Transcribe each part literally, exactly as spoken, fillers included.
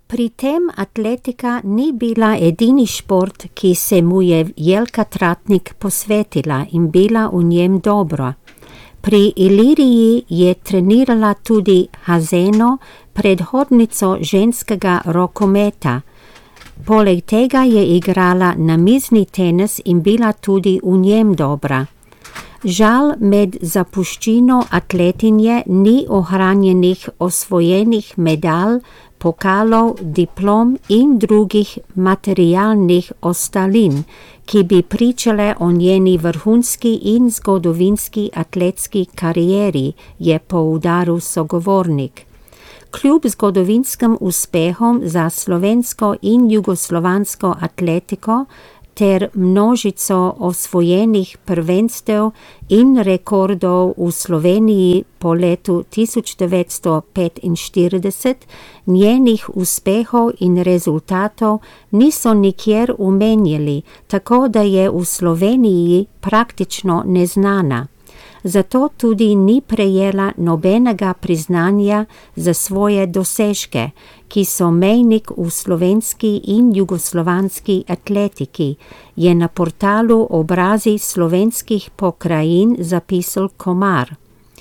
Pri tem atletika ni bila edini šport, ki se mu je Jelka Tratnik posvetila in bila v njem dobra. Pri Iliriji je trenirala tudi Hazeno, predhodnico ženskega rokometa. Poleg tega je igrala namizni tenis in bila tudi v njem dobra. Žal med zapuščino atletinje ni ohranjenih osvojenih medalj, pokalov, diplom in drugih materialnih ostalin, ki bi pričale o njeni vrhunski in zgodovinski atletski karieri, je poudaril sogovornik. Kljub zgodovinskim uspehom za slovensko in jugoslovansko atletiko ter množico osvojenih prvenstev in rekordov v Sloveniji po letu tisoč devetsto petinštirideset, njenih uspehov in rezultatov niso nikjer omenjali, tako da je v Sloveniji praktično neznana. Zato tudi ni prejela nobenega priznanja za svoje dosežke, ki so mejnik v slovenski in jugoslovanski atletiki, je na portalu Obrazi slovenskih pokrajin zapisal Komar.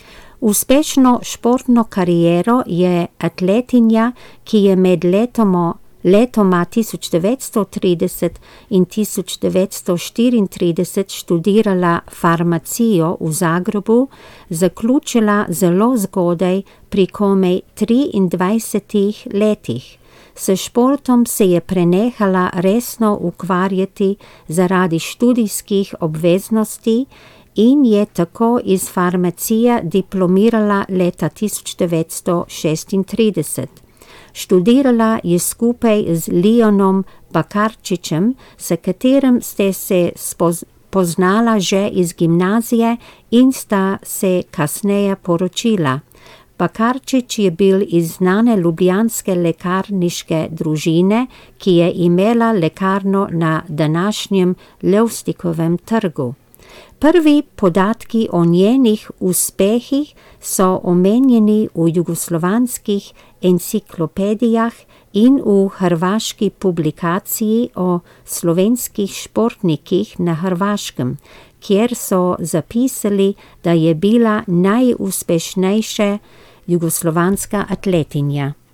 Uspešno športno kariero je atletinja, ki je med letoma Letoma tisoč devetsto trideset in tisoč devetsto štiriintrideset študirala farmacijo v Zagrebu, zaključila zelo zgodaj pri komaj triindvajsetih letih. S športom se je prenehala resno ukvarjati zaradi študijskih obveznosti in je tako iz farmacije diplomirala leta tisoč devetsto šestintrideset. Študirala je skupaj z Leonom Bakarčičem, s katerim ste se poznala že iz gimnazije in sta se kasneje poročila. Bakarčič je bil iz znane ljubljanske lekarniške družine, ki je imela lekarno na današnjem Levstikovem trgu. Prvi podatki o njenih uspehih so omenjeni v jugoslovanskih enciklopedijah in v hrvaški publikaciji o slovenskih športnikih na Hrvaškem, kjer so zapisali, da je bila najuspešnejša jugoslovanska atletinja.